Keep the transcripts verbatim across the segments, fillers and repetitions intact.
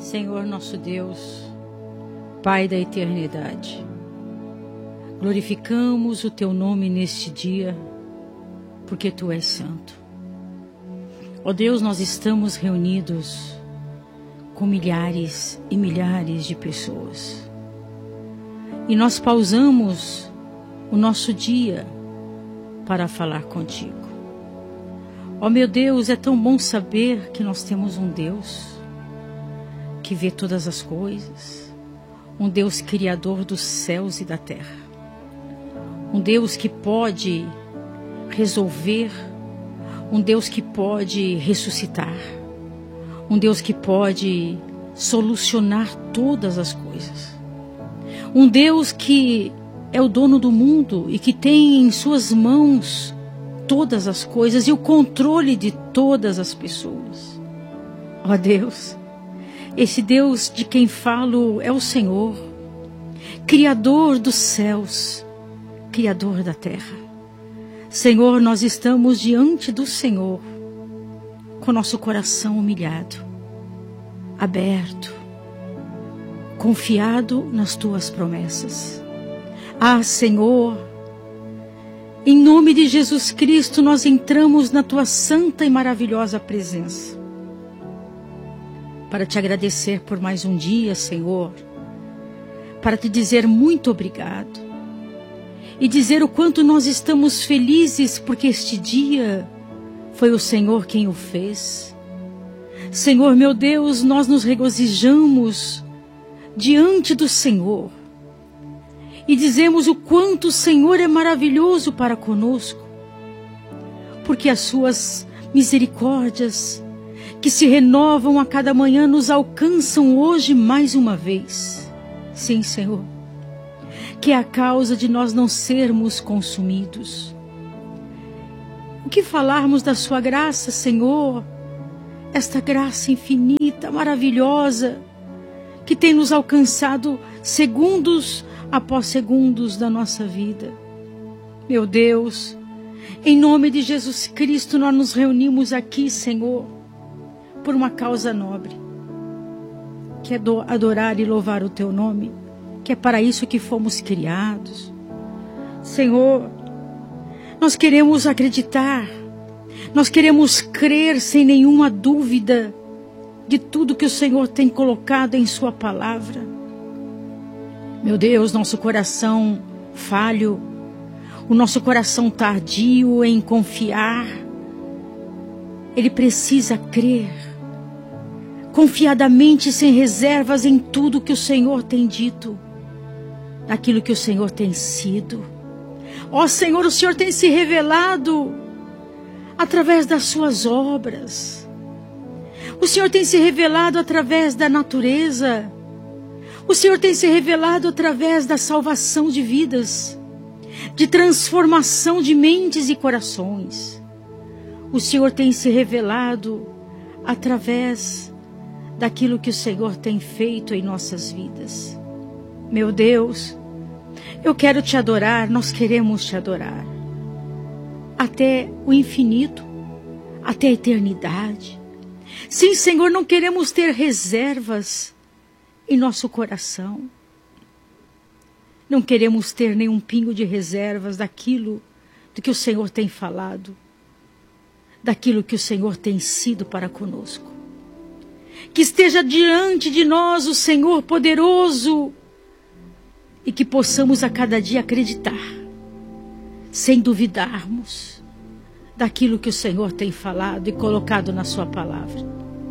Senhor nosso Deus, Pai da eternidade, glorificamos o Teu nome neste dia, porque Tu és santo. Ó Deus, nós estamos reunidos com milhares e milhares de pessoas. E nós pausamos o nosso dia para falar contigo. Ó meu Deus, é tão bom saber que nós temos um Deus que vê todas as coisas, um Deus criador dos céus e da terra, um Deus que pode resolver, um Deus que pode ressuscitar, um Deus que pode solucionar todas as coisas, um Deus que é o dono do mundo e que tem em suas mãos todas as coisas e o controle de todas as pessoas. Ó Deus, esse Deus de quem falo é o Senhor, Criador dos céus, Criador da terra. Senhor, nós estamos diante do Senhor, com nosso coração humilhado, aberto, confiado nas Tuas promessas. Ah, Senhor, em nome de Jesus Cristo, nós entramos na Tua santa e maravilhosa presença, para Te agradecer por mais um dia, Senhor, para Te dizer muito obrigado, e dizer o quanto nós estamos felizes, porque este dia foi o Senhor quem o fez. Senhor, meu Deus, nós nos regozijamos diante do Senhor, e dizemos o quanto o Senhor é maravilhoso para conosco, porque as Suas misericórdias, que se renovam a cada manhã, nos alcançam hoje mais uma vez. Sim, Senhor, que é a causa de nós não sermos consumidos. O que falarmos da Sua graça, Senhor? Esta graça infinita, maravilhosa, que tem nos alcançado segundos após segundos da nossa vida. Meu Deus, em nome de Jesus Cristo, nós nos reunimos aqui, Senhor, por uma causa nobre, que é adorar e louvar o Teu nome, que é para isso que fomos criados. Senhor, nós queremos acreditar, nós queremos crer sem nenhuma dúvida de tudo que o Senhor tem colocado em Sua palavra. Meu Deus, nosso coração falho, o nosso coração tardio em confiar, ele precisa crer confiadamente, sem reservas, em tudo que o Senhor tem dito, naquilo que o Senhor tem sido. Ó Senhor, o Senhor tem se revelado através das Suas obras. O Senhor tem se revelado através da natureza. O Senhor tem se revelado através da salvação de vidas, de transformação de mentes e corações. O Senhor tem se revelado através daquilo que o Senhor tem feito em nossas vidas. Meu Deus, eu quero Te adorar, nós queremos Te adorar, até o infinito, até a eternidade. Sim, Senhor, não queremos ter reservas em nosso coração. Não queremos ter nenhum pingo de reservas daquilo do que o Senhor tem falado, daquilo que o Senhor tem sido para conosco. Que esteja diante de nós o Senhor poderoso e que possamos a cada dia acreditar, sem duvidarmos, daquilo que o Senhor tem falado e colocado na Sua palavra.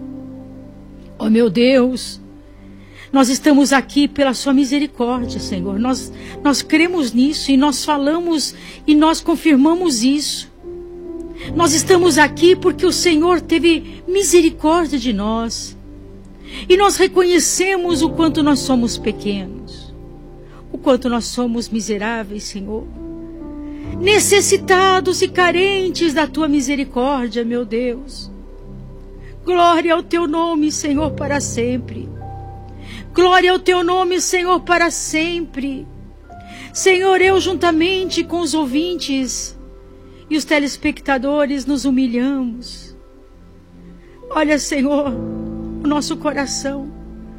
Ó meu Deus, nós estamos aqui pela Sua misericórdia, Senhor. Nós, nós cremos nisso e nós falamos e nós confirmamos isso. Nós estamos aqui porque o Senhor teve misericórdia de nós. E nós reconhecemos o quanto nós somos pequenos, o quanto nós somos miseráveis, Senhor, necessitados e carentes da Tua misericórdia, meu Deus. Glória ao Teu nome, Senhor, para sempre. Glória ao Teu nome, Senhor, para sempre. Senhor, eu juntamente com os ouvintes e os telespectadores nos humilhamos. Olha, Senhor, o nosso coração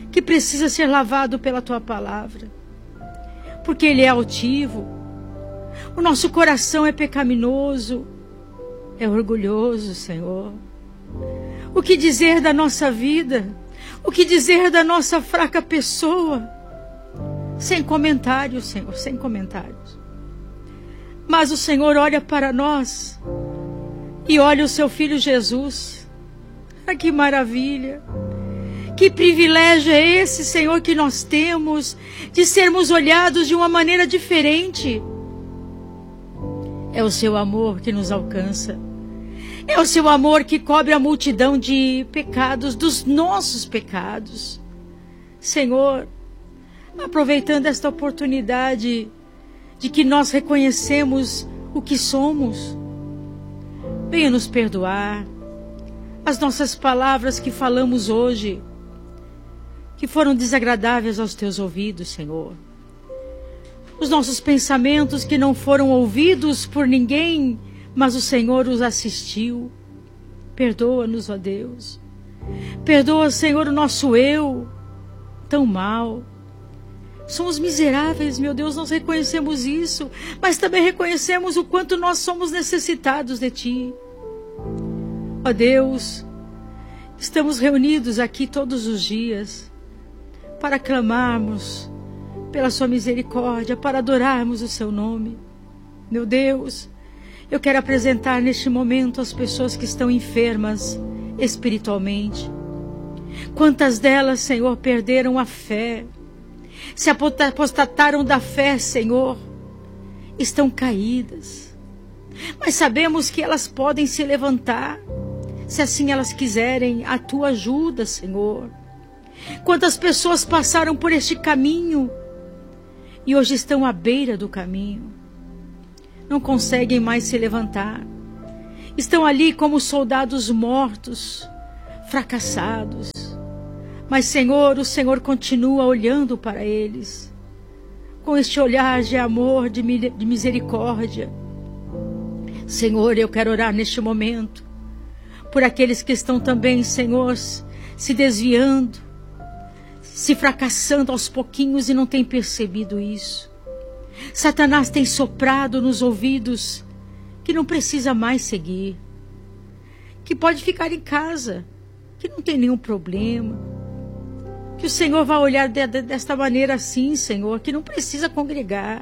que precisa ser lavado pela tua palavra, porque ele é altivo. O nosso coração é pecaminoso, é orgulhoso, Senhor. O que dizer da nossa vida? O que dizer da nossa fraca pessoa? Sem comentários, Senhor, sem comentários. Mas o Senhor olha para nós e olha o seu Filho Jesus. Ah, que maravilha! Que privilégio é esse, Senhor, que nós temos de sermos olhados de uma maneira diferente. É o seu amor que nos alcança. É o seu amor que cobre a multidão de pecados, dos nossos pecados. Senhor, aproveitando esta oportunidade de que nós reconhecemos o que somos, venha nos perdoar. As nossas palavras que falamos hoje, que foram desagradáveis aos teus ouvidos, Senhor. Os nossos pensamentos que não foram ouvidos por ninguém, mas o Senhor os assistiu. Perdoa-nos, ó Deus. Perdoa, Senhor, o nosso eu, tão mal. Somos miseráveis, meu Deus, nós reconhecemos isso, mas também reconhecemos o quanto nós somos necessitados de Ti. Ó Deus, estamos reunidos aqui todos os dias para clamarmos pela Sua misericórdia, para adorarmos o Seu nome. Meu Deus, eu quero apresentar neste momento as pessoas que estão enfermas espiritualmente. Quantas delas, Senhor, perderam a fé, se apostataram da fé, Senhor, estão caídas. Mas sabemos que elas podem se levantar, se assim elas quiserem, a Tua ajuda, Senhor. Quantas pessoas passaram por este caminho e hoje estão à beira do caminho. Não conseguem mais se levantar. Estão ali como soldados mortos, fracassados. Mas, Senhor, o Senhor continua olhando para eles, com este olhar de amor, de misericórdia. Senhor, eu quero orar neste momento por aqueles que estão também, Senhor, se desviando, se fracassando aos pouquinhos e não têm percebido isso. Satanás tem soprado nos ouvidos que não precisa mais seguir, que pode ficar em casa, que não tem nenhum problema, que o Senhor vai olhar de, de, desta maneira assim, Senhor, que não precisa congregar.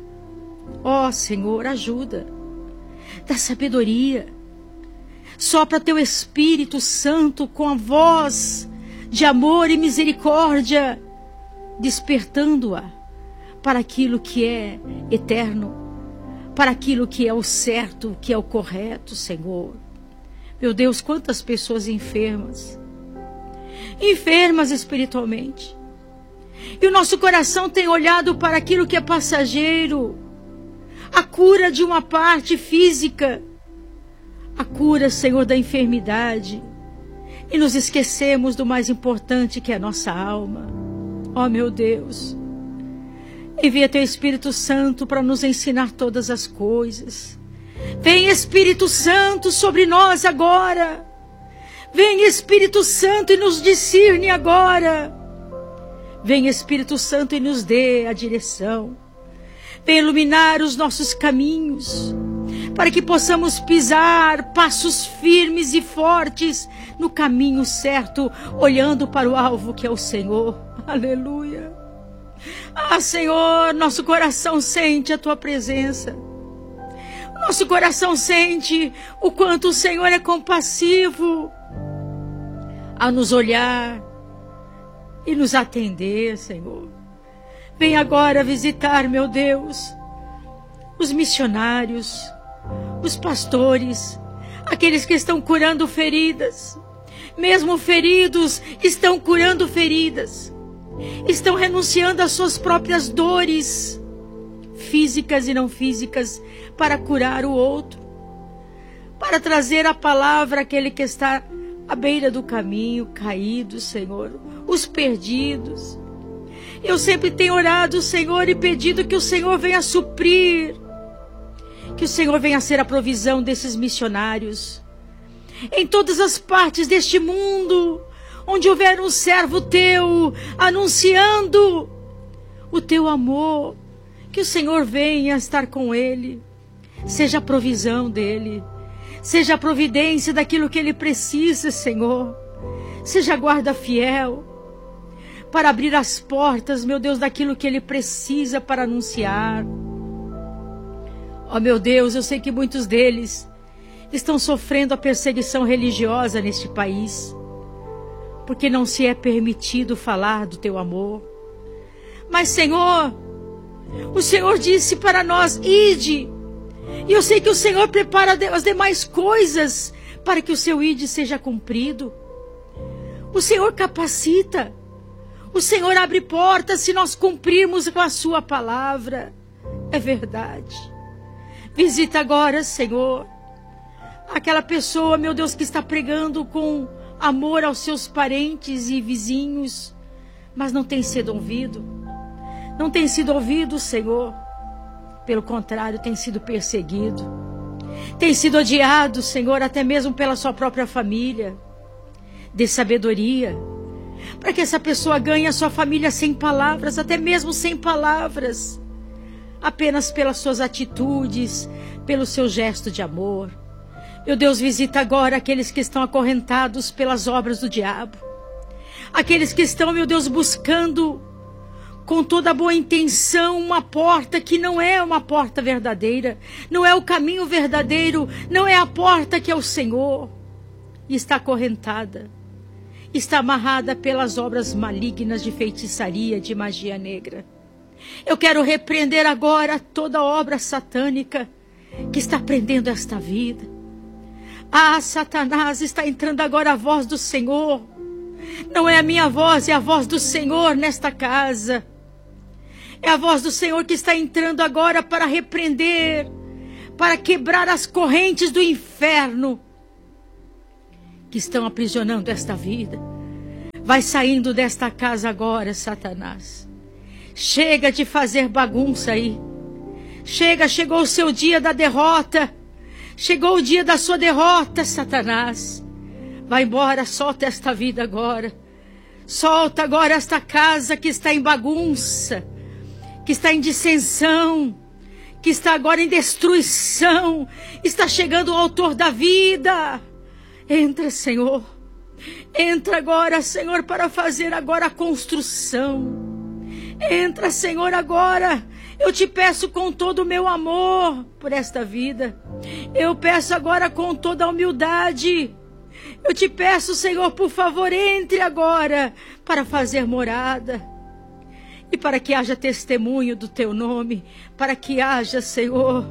Ó, Senhor, ajuda, dá sabedoria, sopra Teu Espírito Santo com a voz de amor e misericórdia, despertando-a para aquilo que é eterno, para aquilo que é o certo, que é o correto, Senhor. Meu Deus, quantas pessoas enfermas, enfermas espiritualmente. E o nosso coração tem olhado para aquilo que é passageiro, a cura de uma parte física, a cura, Senhor, da enfermidade. E nos esquecemos do mais importante, que é a nossa alma. Ó, meu Deus, envia Teu Espírito Santo para nos ensinar todas as coisas. Vem, Espírito Santo, sobre nós agora. Vem, Espírito Santo, e nos discerne agora. Vem, Espírito Santo, e nos dê a direção. Vem iluminar os nossos caminhos, para que possamos pisar passos firmes e fortes no caminho certo, olhando para o alvo que é o Senhor. Aleluia. Ah, Senhor, nosso coração sente a Tua presença. Nosso coração sente o quanto o Senhor é compassivo a nos olhar e nos atender, Senhor. Vem agora visitar, meu Deus, os missionários, os pastores, aqueles que estão curando feridas. Mesmo feridos, estão curando feridas. Estão renunciando às suas próprias dores, físicas e não físicas, para curar o outro, para trazer a palavra àquele que está à beira do caminho, caído, Senhor, os perdidos. Eu sempre tenho orado, Senhor, e pedido que o Senhor venha suprir, que o Senhor venha ser a provisão desses missionários, em todas as partes deste mundo, onde houver um servo teu anunciando o teu amor, que o Senhor venha estar com ele, seja a provisão dele, seja a providência daquilo que ele precisa, Senhor, seja a guarda fiel, para abrir as portas, meu Deus, daquilo que ele precisa para anunciar. Ó meu Deus, eu sei que muitos deles estão sofrendo a perseguição religiosa neste país, porque não se é permitido falar do teu amor. Mas, Senhor, o Senhor disse para nós, ide. E eu sei que o Senhor prepara as demais coisas para que o seu ide seja cumprido. O Senhor capacita. O Senhor abre portas se nós cumprirmos com a sua palavra. É verdade. Visita agora, Senhor, aquela pessoa, meu Deus, que está pregando com amor aos seus parentes e vizinhos, mas não tem sido ouvido. Não tem sido ouvido, Senhor. Pelo contrário, tem sido perseguido. Tem sido odiado, Senhor, até mesmo pela sua própria família. Dê sabedoria, para que essa pessoa ganhe a sua família sem palavras, até mesmo sem palavras. Apenas pelas suas atitudes, pelo seu gesto de amor. Meu Deus, visita agora aqueles que estão acorrentados pelas obras do diabo. Aqueles que estão, meu Deus, buscando com toda a boa intenção uma porta que não é uma porta verdadeira. Não é o caminho verdadeiro. Não é a porta que é o Senhor. E está acorrentada. Está amarrada pelas obras malignas de feitiçaria, de magia negra. Eu quero repreender agora toda obra satânica que está prendendo esta vida. Ah, Satanás, está entrando agora a voz do Senhor. Não é a minha voz, é a voz do Senhor nesta casa. É a voz do Senhor que está entrando agora para repreender, para quebrar as correntes do inferno que estão aprisionando esta vida. Vai saindo desta casa agora, Satanás. Chega de fazer bagunça aí. Chega, chegou o seu dia da derrota. Chegou o dia da sua derrota, Satanás. Vai embora, solta esta vida agora. Solta agora esta casa que está em bagunça, que está em dissensão, que está agora em destruição. Está chegando o autor da vida. Entra, Senhor. Entra agora, Senhor, para fazer agora a construção. Entra, Senhor, agora. Eu te peço com todo o meu amor por esta vida. Eu peço agora com toda a humildade. Eu te peço, Senhor, por favor, entre agora para fazer morada. E para que haja testemunho do teu nome. Para que haja, Senhor,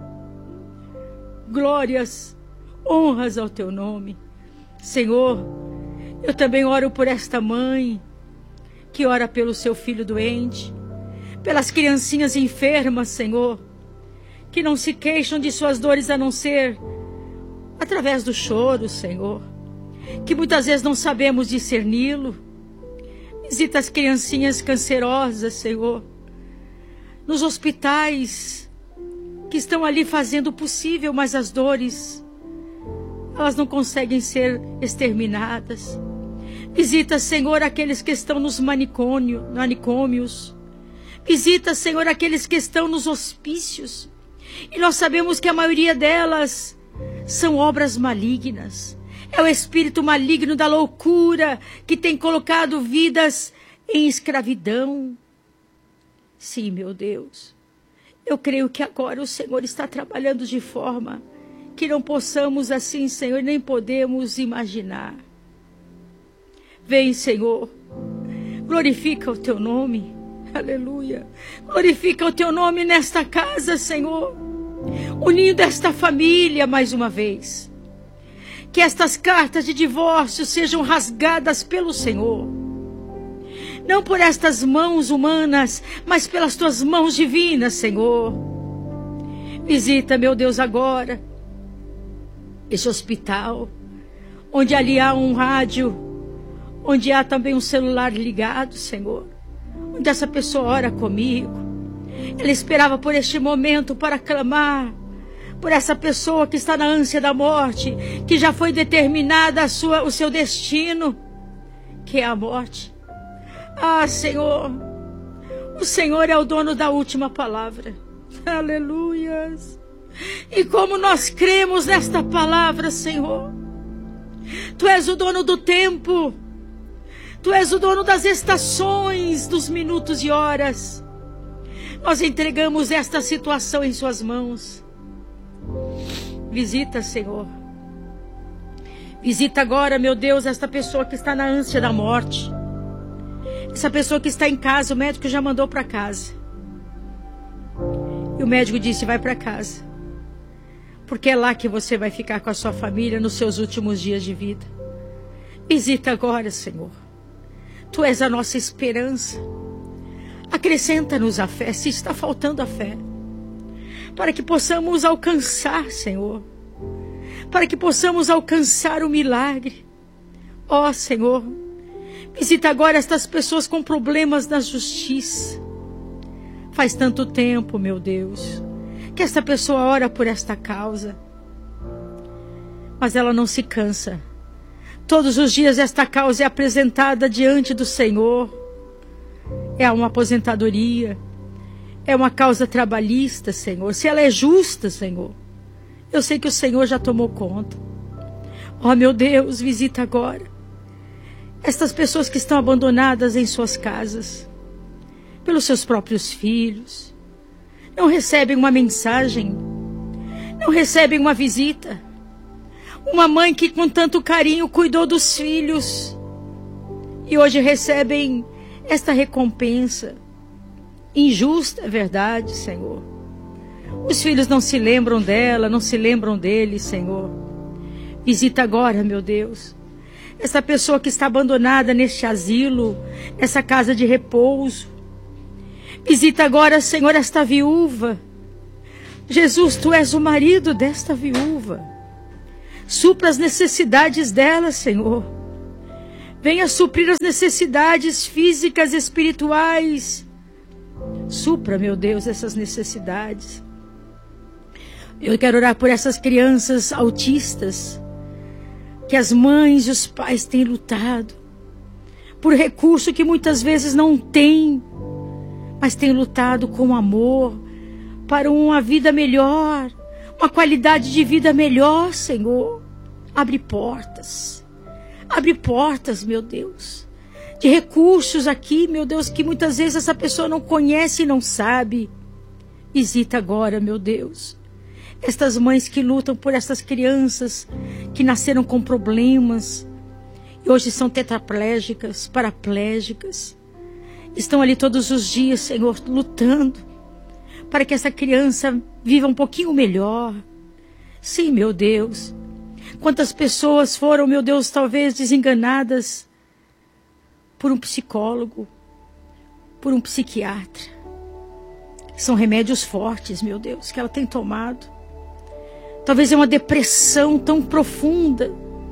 glórias, honras ao teu nome. Senhor, eu também oro por esta mãe que ora pelo seu filho doente. Pelas criancinhas enfermas, Senhor, que não se queixam de suas dores a não ser através do choro, Senhor, que muitas vezes não sabemos discerni-lo. Visita as criancinhas cancerosas, Senhor, nos hospitais, que estão ali fazendo o possível, mas as dores, elas não conseguem ser exterminadas. Visita, Senhor, aqueles que estão nos manicômio, manicômios. Visita, Senhor, aqueles que estão nos hospícios. E nós sabemos que a maioria delas são obras malignas. É o espírito maligno da loucura que tem colocado vidas em escravidão. Sim, meu Deus. Eu creio que agora o Senhor está trabalhando de forma que não possamos assim, Senhor, nem podemos imaginar. Vem, Senhor. Glorifica o teu nome. Aleluia. Glorifica o teu nome nesta casa, Senhor. Unindo esta família mais uma vez. Que estas cartas de divórcio sejam rasgadas pelo Senhor. Não por estas mãos humanas, mas pelas tuas mãos divinas, Senhor. Visita, meu Deus, agora esse hospital, onde ali há um rádio, onde há também um celular ligado, Senhor. Onde essa pessoa ora comigo. Ela esperava por este momento para clamar por essa pessoa que está na ânsia da morte, que já foi determinada a sua, o seu destino, que é a morte. Ah, Senhor, o Senhor é o dono da última palavra. Aleluias. E como nós cremos nesta palavra, Senhor. Tu és o dono do tempo. Tu és o dono das estações, dos minutos e horas. Nós entregamos esta situação em suas mãos. Visita, Senhor. Visita agora, meu Deus, esta pessoa que está na ânsia da morte. Essa pessoa que está em casa, o médico já mandou para casa. E o médico disse, vai para casa. Porque é lá que você vai ficar com a sua família nos seus últimos dias de vida. Visita agora, Senhor. Tu és a nossa esperança. Acrescenta-nos a fé, se está faltando a fé. Para que possamos alcançar, Senhor. Para que possamos alcançar o milagre. Ó, Senhor, visita agora estas pessoas com problemas na justiça. Faz tanto tempo, meu Deus, que esta pessoa ora por esta causa. Mas ela não se cansa. Todos os dias esta causa é apresentada diante do Senhor. É uma aposentadoria. É uma causa trabalhista, Senhor. Se ela é justa, Senhor, eu sei que o Senhor já tomou conta. Oh, meu Deus, visita agora estas pessoas que estão abandonadas em suas casas, pelos seus próprios filhos. Não recebem uma mensagem, não recebem uma visita. Uma mãe que com tanto carinho cuidou dos filhos e hoje recebem esta recompensa injusta, é verdade, Senhor. Os filhos não se lembram dela, não se lembram dele, Senhor. Visita agora, meu Deus, essa pessoa que está abandonada neste asilo, nessa casa de repouso. Visita agora, Senhor, esta viúva. Jesus, tu és o marido desta viúva. Supra as necessidades dela, Senhor. Venha suprir as necessidades físicas e espirituais. Supra, meu Deus, essas necessidades. Eu quero orar por essas crianças autistas, que as mães e os pais têm lutado, por recurso que muitas vezes não têm, mas têm lutado com amor, para uma vida melhor, uma qualidade de vida melhor, Senhor. Abre portas, abre portas, meu Deus, de recursos aqui, meu Deus, que muitas vezes essa pessoa não conhece e não sabe. Visita agora, meu Deus, estas mães que lutam por essas crianças que nasceram com problemas e hoje são tetraplégicas, paraplégicas. Estão ali todos os dias, Senhor, lutando para que essa criança viva um pouquinho melhor. Sim, meu Deus. Quantas pessoas foram, meu Deus, talvez desenganadas por um psicólogo, por um psiquiatra. São remédios fortes, meu Deus, que ela tem tomado. Talvez é uma depressão tão profunda.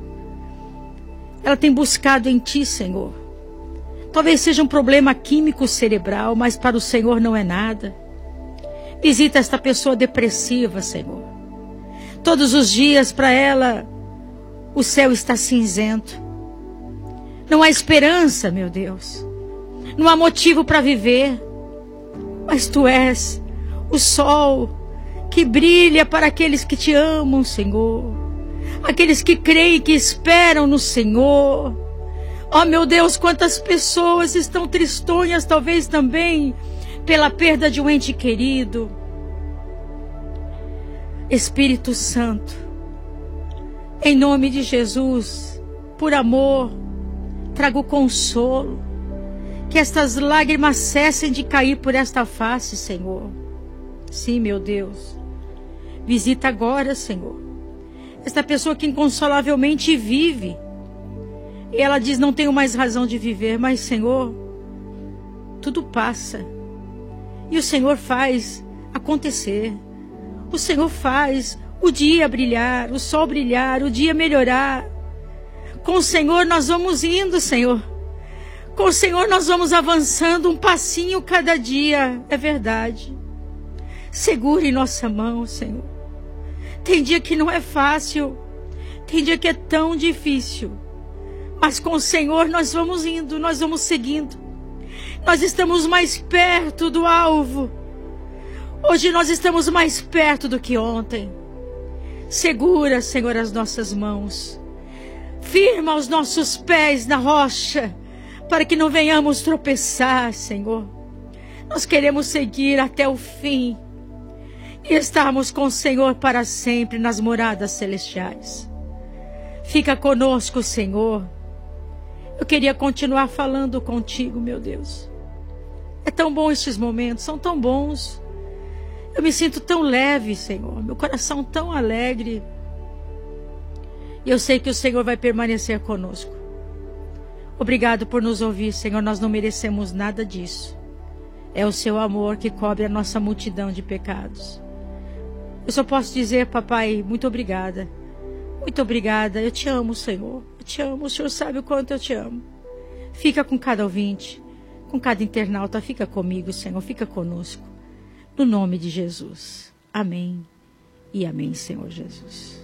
Ela tem buscado em Ti, Senhor. Talvez seja um problema químico cerebral, mas para o Senhor não é nada. Visita esta pessoa depressiva, Senhor. Todos os dias para ela o céu está cinzento. Não há esperança, meu Deus. Não há motivo para viver. Mas Tu és o sol que brilha para aqueles que Te amam, Senhor. Aqueles que creem e que esperam no Senhor. Oh, meu Deus, quantas pessoas estão tristonhas, talvez também pela perda de um ente querido. Espírito Santo, em nome de Jesus, por amor, traga o consolo. Que estas lágrimas cessem de cair por esta face, Senhor. Sim, meu Deus. Visita agora, Senhor, esta pessoa que inconsolavelmente vive. E ela diz, não tenho mais razão de viver. Mas, Senhor, tudo passa. E o Senhor faz acontecer. O Senhor faz o dia brilhar, o sol brilhar, o dia melhorar. Com o Senhor nós vamos indo, Senhor. Com o Senhor nós vamos avançando um passinho cada dia. É verdade. Segure em nossa mão, Senhor. Tem dia que não é fácil. Tem dia que é tão difícil. Mas com o Senhor nós vamos indo, nós vamos seguindo. Nós estamos mais perto do alvo. Hoje nós estamos mais perto do que ontem. Segura, Senhor, as nossas mãos. Firma os nossos pés na rocha, para que não venhamos tropeçar, Senhor. Nós queremos seguir até o fim e estarmos com o Senhor para sempre nas moradas celestiais. Fica conosco, Senhor. Eu queria continuar falando contigo, meu Deus. É tão bom estes momentos, são tão bons. Eu me sinto tão leve, Senhor, meu coração tão alegre. E eu sei que o Senhor vai permanecer conosco. Obrigado por nos ouvir, Senhor, nós não merecemos nada disso. É o seu amor que cobre a nossa multidão de pecados. Eu só posso dizer, papai, muito obrigada. Muito obrigada, eu te amo, Senhor. Eu te amo, o Senhor sabe o quanto eu te amo. Fica com cada ouvinte, com cada internauta, fica comigo, Senhor, fica conosco. No nome de Jesus. Amém e amém, Senhor Jesus.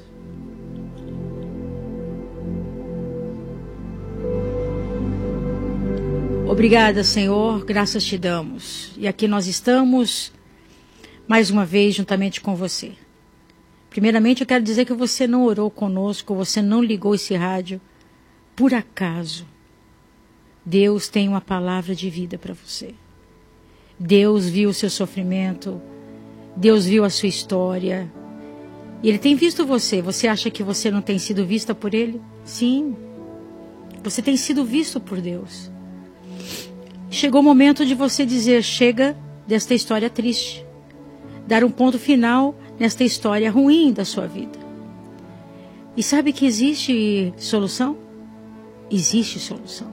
Obrigada, Senhor, graças te damos. E aqui nós estamos, mais uma vez, juntamente com você. Primeiramente, eu quero dizer que você não orou conosco, você não ligou esse rádio por acaso. Deus tem uma palavra de vida para você. Deus viu o seu sofrimento, Deus viu a sua história. E Ele tem visto você. Você acha que você não tem sido vista por Ele? Sim, você tem sido visto por Deus. Chegou o momento de você dizer, chega desta história triste. Dar um ponto final nesta história ruim da sua vida. E sabe que existe solução? Existe solução.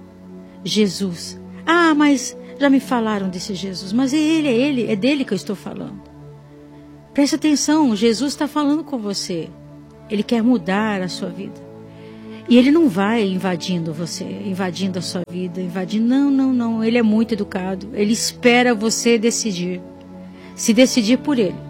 Jesus. Ah, mas já me falaram desse Jesus. Mas é Ele, é Ele, é dele que eu estou falando. Preste atenção, Jesus está falando com você. Ele quer mudar a sua vida. E Ele não vai invadindo você, invadindo a sua vida, invadindo. Não, não, não. Ele é muito educado. Ele espera você decidir. Se decidir por Ele.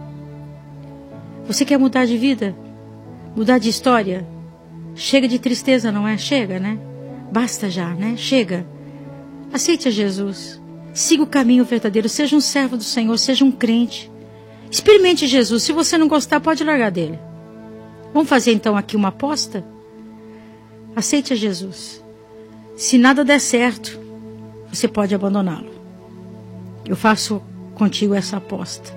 Você quer mudar de vida? Mudar de história? Chega de tristeza, não é? Chega, né? Basta já, né? Chega. Aceite a Jesus. Siga o caminho verdadeiro. Seja um servo do Senhor. Seja um crente. Experimente Jesus. Se você não gostar, pode largar dele. Vamos fazer então aqui uma aposta? Aceite a Jesus. Se nada der certo, você pode abandoná-lo. Eu faço contigo essa aposta.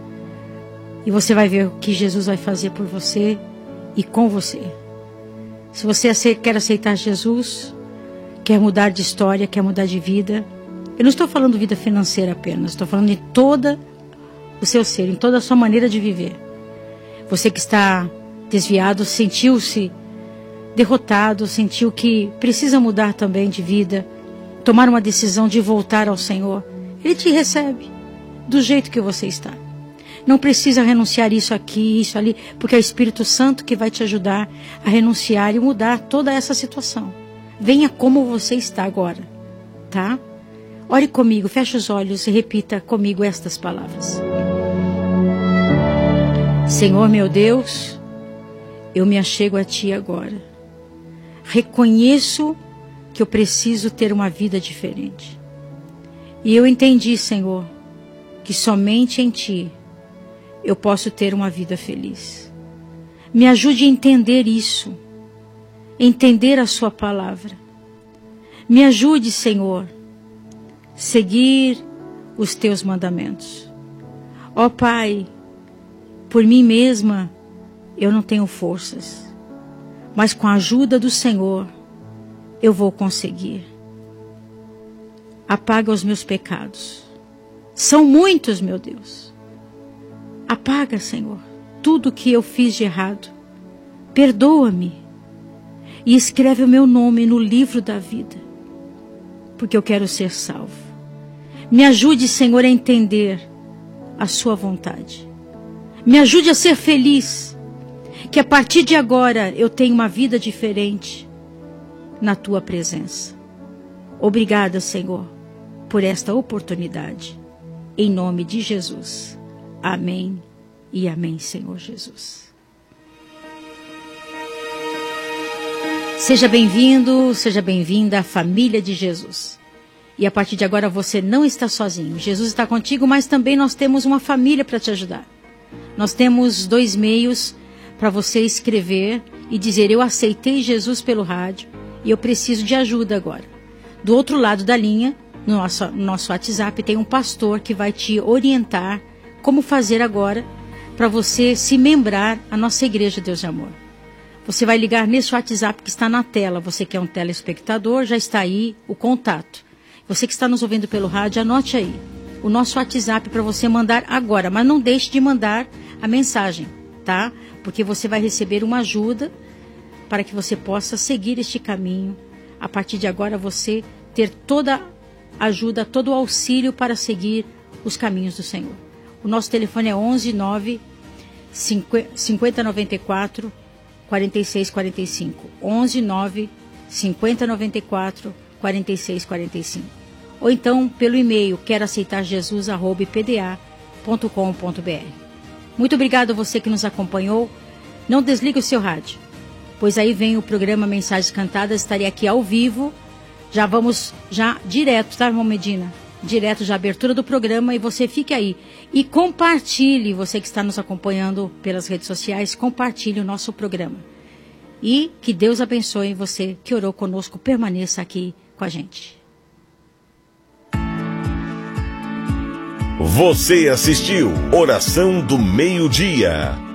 E você vai ver o que Jesus vai fazer por você e com você. Se você quer aceitar Jesus, quer mudar de história, quer mudar de vida. Eu não estou falando vida financeira apenas. Estou falando de todo o seu ser, em toda a sua maneira de viver. Você que está desviado, sentiu-se derrotado, sentiu que precisa mudar também de vida, tomar uma decisão de voltar ao Senhor. Ele te recebe do jeito que você está. Não precisa renunciar isso aqui, isso ali, porque é o Espírito Santo que vai te ajudar a renunciar e mudar toda essa situação. Venha como você está agora, tá? Ore comigo, feche os olhos e repita comigo estas palavras. Senhor meu Deus, eu me achego a Ti agora. Reconheço que eu preciso ter uma vida diferente. E eu entendi, Senhor, que somente em Ti eu posso ter uma vida feliz. Me ajude a entender isso, entender a Sua palavra. Me ajude, Senhor, seguir os Teus mandamentos. Ó Pai, por mim mesma eu não tenho forças. Mas com a ajuda do Senhor, eu vou conseguir. Apaga os meus pecados. São muitos, meu Deus. Apaga, Senhor, tudo que eu fiz de errado. Perdoa-me. E escreve o meu nome no livro da vida. Porque eu quero ser salvo. Me ajude, Senhor, a entender a Sua vontade. Me ajude a ser feliz. Que a partir de agora eu tenha uma vida diferente na Tua presença. Obrigada, Senhor, por esta oportunidade. Em nome de Jesus. Amém e amém, Senhor Jesus. Seja bem-vindo, seja bem-vinda à família de Jesus. E a partir de agora você não está sozinho. Jesus está contigo, mas também nós temos uma família para te ajudar. Nós temos dois meios para você escrever e dizer: eu aceitei Jesus pelo rádio e eu preciso de ajuda agora. Do outro lado da linha, no nosso, no nosso WhatsApp, tem um pastor que vai te orientar como fazer agora para você se membrar à nossa Igreja Deus de Amor. Você vai ligar nesse WhatsApp que está na tela. Você que é um telespectador, já está aí o contato. Você que está nos ouvindo pelo rádio, anote aí o nosso WhatsApp para você mandar agora. Mas não deixe de mandar a mensagem, tá? Porque você vai receber uma ajuda para que você possa seguir este caminho. A partir de agora, você ter toda a ajuda, todo o auxílio para seguir os caminhos do Senhor. O nosso telefone é onze nove cinquenta noventa e quatro quarenta e seis quarenta e cinco. onze nove cinquenta noventa e quatro quarenta e seis quarenta e cinco. Ou então pelo e-mail quero aceitar jesus arroba p d a ponto com ponto b r. Muito obrigado a você que nos acompanhou. Não desligue o seu rádio, pois aí vem o programa Mensagens Cantadas. Estarei aqui ao vivo. Já vamos já direto, tá, irmão Medina? Direto já abertura do programa, e você fique aí. E compartilhe, você que está nos acompanhando pelas redes sociais, compartilhe o nosso programa. E que Deus abençoe você que orou conosco, permaneça aqui com a gente. Você assistiu Oração do Meio-Dia.